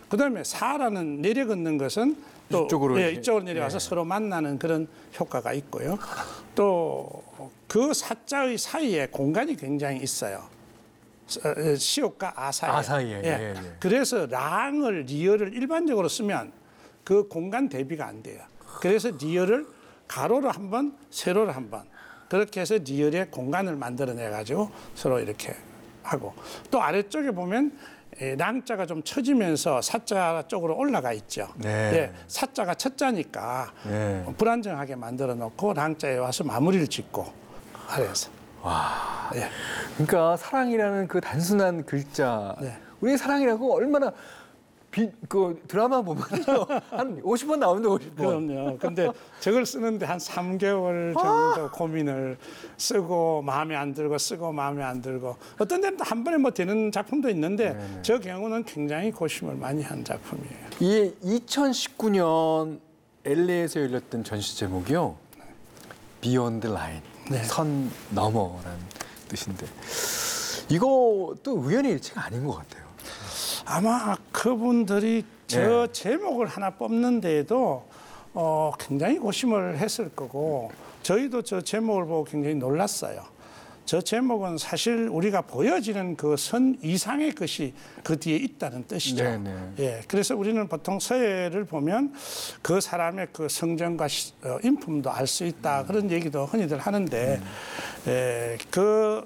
그다음에 사라는 내려 걷는 것은 또 이쪽으로 이쪽으로 내려와서 서로 만나는 그런 효과가 있고요. 또 그 사자의 사이에 공간이 굉장히 있어요. 시옷과 아 사이에. 아 사이에. 예. 그래서 랑을 리얼을 일반적으로 쓰면 그 공간 대비가 안 돼요. 그래서 리얼을 가로로 한 번, 세로로 한 번. 그렇게 해서 리얼의 공간을 만들어내 가지고 서로 이렇게 하고 또 아래쪽에 보면 랑자가 좀 처지면서 사자 쪽으로 올라가 있죠. 네. 사자가 첫 자니까 네. 불안정하게 만들어 놓고 랑자에 와서 마무리를 짓고 아래에서. 와. 예. 그러니까 사랑이라는 그 단순한 글자. 네. 우리 사랑이라고 얼마나 그 드라마 보면요. 한 50번 나오는데 50번. 그럼요. 근데 저걸 쓰는데 한 3개월 정도 고민을 쓰고 마음에 안 들고 쓰고 마음에 안 들고 어떤 데는 한 번에 뭐 되는 작품도 있는데 저 경우는 굉장히 고심을 많이 한 작품이에요. 이게 2019년 LA에서 열렸던 전시 제목이요. Beyond the Line. 네. 선 너머라는 뜻인데 이것도 우연의 일치가 아닌 것 같아요. 아마 그분들이 저 제목을 하나 뽑는 데에도 굉장히 고심을 했을 거고 저희도 저 제목을 보고 굉장히 놀랐어요. 저 제목은 사실 우리가 보여지는 그 선 이상의 것이 그 뒤에 있다는 뜻이죠. 네네. 예, 그래서 우리는 보통 서예를 보면 그 사람의 그 성정과 인품도 알 수 있다 그런 얘기도 흔히들 하는데 그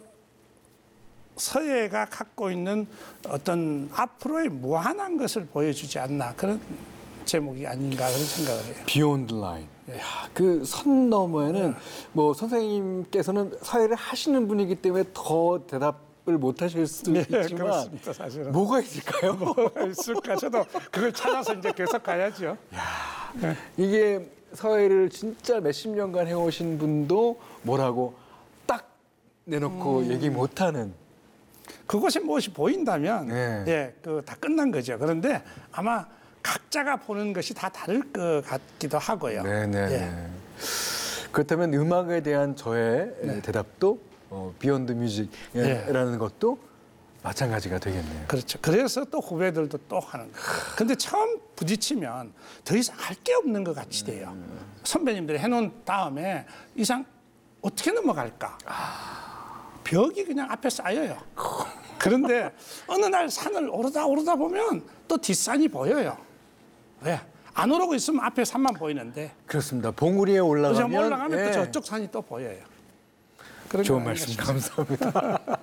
서예가 갖고 있는 어떤 앞으로의 무한한 것을 보여주지 않나 그런 제목이 아닌가 그런 생각을 해요. Beyond the Line. 그 선 너머에는 뭐 선생님께서는 서예를 하시는 분이기 때문에 더 대답을 못 하실 수도 있지만 그렇습니다, 사실은. 뭐가 있을까요? 뭐가 있을까? 저도 그걸 찾아서 이제 계속 가야죠. 이게 서예를 진짜 몇십 년간 해오신 분도 뭐라고 딱 내놓고 얘기 못하는. 그곳에 무엇이 보인다면 네. 그 다 끝난 거죠. 그런데 아마 각자가 보는 것이 다 다를 것 같기도 하고요. 네네. 예. 그렇다면 음악에 대한 저의 대답도 비욘드 뮤직이라는 것도 마찬가지가 되겠네요. 그렇죠. 그래서 또 후배들도 또 하는 거예요. 근데 처음 부딪히면 더 이상 할 게 없는 것 같이 돼요. 선배님들이 해놓은 다음에 이상 어떻게 넘어갈까? 벽이 그냥 앞에 쌓여요. 그런데 어느 날 산을 오르다 보면 또 뒷산이 보여요. 왜? 안 오르고 있으면 앞에 산만 보이는데. 그렇습니다. 봉우리에 올라가면 올라가면 또 저쪽 산이 또 보여요. 좋은 말씀 감사합니다.